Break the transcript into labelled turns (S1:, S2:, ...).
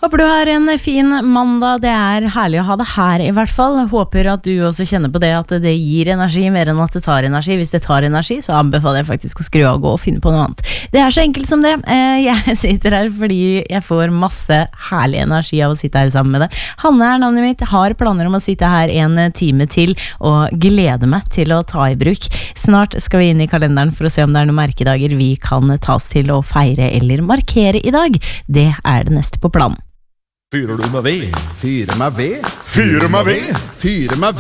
S1: Håper du har en fin mandag. Det herlig å ha det her I hvert fall. Håper at du også kjenner på det at det gir energi mer enn at det tar energi. Hvis det tar energi, så anbefaler jeg faktisk å skru av og gå og finne på noe annet. Det så enkelt som det. Jeg sitter her fordi jeg får masse herlig energi av å sitte her sammen med deg. Hanne navnet mitt. Har planer om å sitte her en time til og gleder meg til å ta I bruk. Snart skal vi inn I kalenderen for å se om det noen merkedager vi kan ta oss til å feire eller markere I dag. Det det neste på planen.
S2: Fyrer du med ved?
S3: Fyre meg ved?
S2: Fyre med ved?
S3: Fyre meg